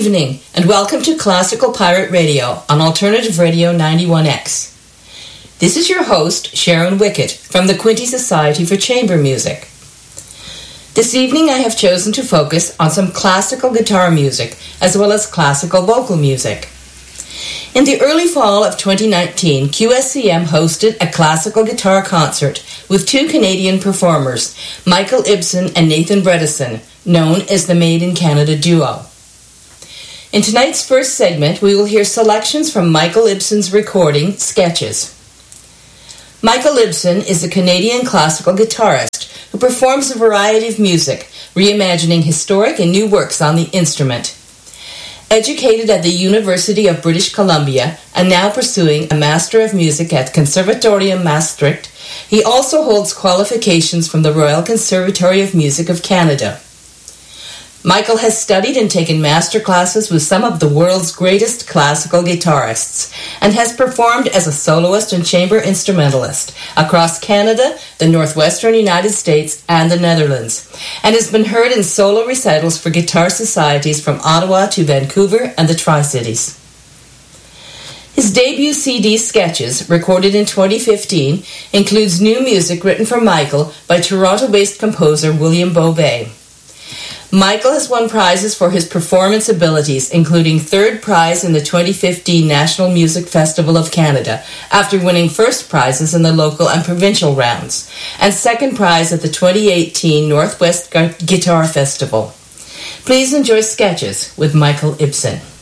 evening, and welcome to Classical Pirate Radio on Alternative Radio 91X. This is your host, Sharon Wickett, from the Quinty Society for Chamber Music. This evening I have chosen to focus on some classical guitar music, as well as classical vocal music. In the early fall of 2019, QSCM hosted a classical guitar concert with two Canadian performers, Michael Ibsen and Nathan Bredesen, known as the Made in Canada duo. In tonight's first segment, we will hear selections from Michael Ibsen's recording, Sketches. Michael Ibsen is a Canadian classical guitarist who performs a variety of music, reimagining historic and new works on the instrument. Educated at the University of British Columbia and now pursuing a Master of Music at Conservatorium Maastricht, he also holds qualifications from the Royal Conservatory of Music of Canada. Michael has studied and taken master classes with some of the world's greatest classical guitarists and has performed as a soloist and chamber instrumentalist across Canada, the northwestern United States, and the Netherlands, and has been heard in solo recitals for guitar societies from Ottawa to Vancouver and the Tri-Cities. His debut CD, Sketches, recorded in 2015, includes new music written for Michael by Toronto-based composer William Beauvais. Michael has won prizes for his performance abilities, including third prize in the 2015 National Music Festival of Canada, after winning first prizes in the local and provincial rounds, and second prize at the 2018 Northwest Guitar Festival. Please enjoy Sketches with Michael Ibsen.